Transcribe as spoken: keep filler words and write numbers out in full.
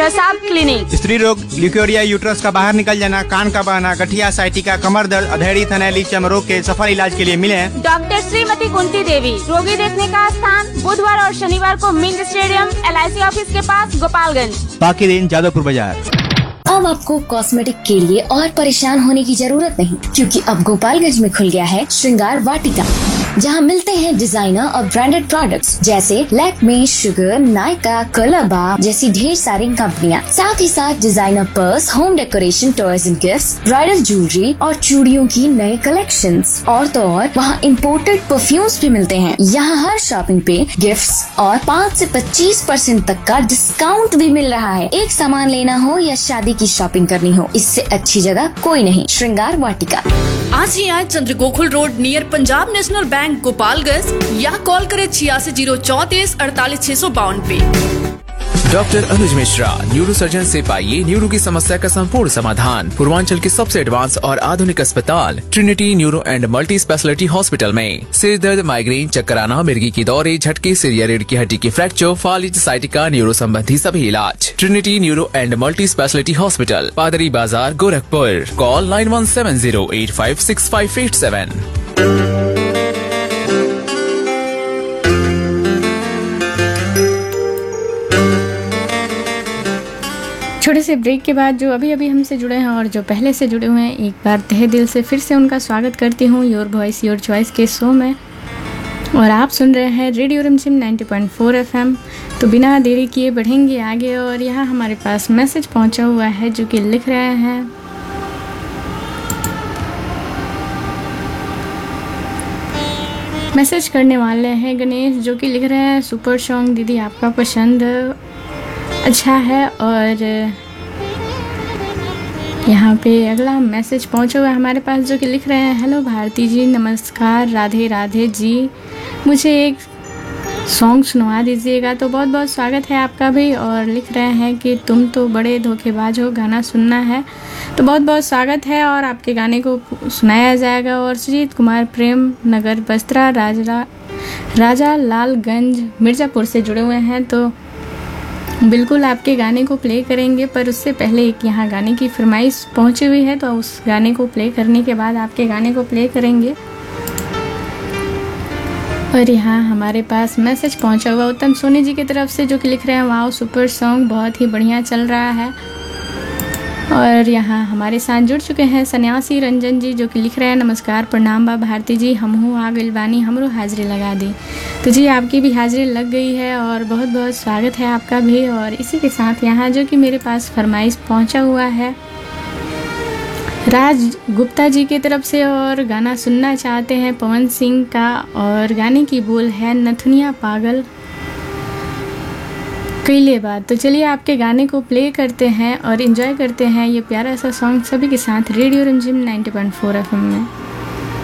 प्रसाद clinic. स्त्री रोग, ल्यूकेरिया, uterus का बाहर निकल जाना, कान का बहना, गठिया, साइटिका, कमर दर्द, अधेड़ी, थनैली, चर्म रोग के सफल इलाज के लिए मिले डॉक्टर श्रीमती कुंती देवी। रोगी देखने का स्थान बुधवार और शनिवार को mint stadium L I C office के पास, गोपालगंज। बाकी दिन जादवपुर बाजार। अब आपको कॉस्मेटिक के लिए और परेशान होने की जरूरत नहीं, क्योंकि अब गोपालगंज में खुल गया है श्रृंगार वाटिका, जहां मिलते हैं डिजाइनर और ब्रांडेड प्रोडक्ट्स जैसे लैक्मे, शुगर, नायका, कलरबा जैसी ढेर सारी कंपनियां। साथ ही साथ designer purse, home decoration, toys and gifts, bridal jewellery और चूड़ियों की नए कलेक्शंस। और तो और वहाँ इम्पोर्टेड परफ्यूम्स भी मिलते हैं। यहाँ हर शॉपिंग पे गिफ्ट्स और पाँच से पच्चीस परसेंट तक का डिस्काउंट भी मिल रहा है। एक सामान लेना हो या शादी की शॉपिंग करनी हो, इससे अच्छी जगह कोई नहीं। श्रृंगार वाटिका। आज ही आए चंद्र Gokul road near Punjab national bank, Gopalganj, या कॉल करें छियासी जीरो चौतीस अड़तालीस छह सौ बावन पे। डॉक्टर अनुज मिश्रा, न्यूरो सर्जन से पाइए न्यूरो की समस्या का संपूर्ण समाधान। पूर्वांचल के सबसे एडवांस और आधुनिक अस्पताल Trinity neuro and multi speciality hospital में सिर दर्द, माइग्रेन, चक्कर आना, मिर्गी की दौरे, झटके, सिर या रीढ़ की हड्डी की फ्रैक्चर, फालिज, साइटिका, न्यूरो संबंधी सभी इलाज। Trinity neuro and multi speciality hospital, पादरी बाजार, Gorakhpur. Call nine one seven zero eight five six five eight seven. छोटे से ब्रेक के बाद जो अभी अभी हमसे जुड़े हैं और जो पहले से जुड़े हुए हैं, एक बार तहे दिल से फिर से उनका स्वागत करती हूँ योर वॉइस योर चॉइस के शो में। और आप सुन रहे हैं रेडियो रिमझिम ninety point four F M. तो बिना देरी किए बढ़ेंगे आगे। और यहाँ हमारे पास मैसेज पहुँचा हुआ है जो कि लिख रहे हैं, मैसेज करने वाले हैं गणेश, जो कि लिख रहे हैं सुपर सॉन्ग दीदी आपका पसंद अच्छा है। और यहाँ पे अगला मैसेज पहुँचा हुआ है हमारे पास जो कि लिख रहे हैं, हेलो भारती जी, नमस्कार, राधे राधे जी, मुझे एक सॉन्ग सुनवा दीजिएगा। तो बहुत बहुत स्वागत है आपका भी। और लिख रहे हैं कि तुम तो बड़े धोखेबाज हो, गाना सुनना है। तो बहुत बहुत स्वागत है और आपके गाने को सुनाया जाएगा। और सुजीत कुमार प्रेम नगर बस्तरा राजा राजा लालगंज मिर्ज़ापुर से जुड़े हुए हैं, तो बिल्कुल आपके गाने को प्ले करेंगे। पर उससे पहले एक यहाँ गाने की फरमाइश पहुँची हुई है, तो उस गाने को प्ले करने के बाद आपके गाने को प्ले करेंगे। और यहाँ हमारे पास मैसेज पहुँचा हुआ उत्तम सोनी जी की तरफ से जो कि लिख रहे हैं, वाओ सुपर सॉन्ग बहुत ही बढ़िया चल रहा है। और यहाँ हमारे साथ जुड़ चुके हैं सन्यासी रंजन जी जो कि लिख रहे हैं, नमस्कार, प्रणाम बा भारती जी, हमहू आ गइल बानी, हमरो हाजिरी लगा दी। तो जी आपकी भी हाजिरी लग गई है और बहुत बहुत स्वागत है आपका भी। और इसी के साथ यहाँ जो कि मेरे पास फरमाइश पहुँचा हुआ है राज गुप्ता जी की तरफ से, और गाना सुनना चाहते हैं पवन सिंह का, और गाने की बोल है नथुनिया पागल कईले बात। तो चलिए आपके गाने को प्ले करते हैं और एंजॉय करते हैं ये प्यारा सा सॉन्ग सभी के साथ रेडियो रिमझिम ninety point four F M में।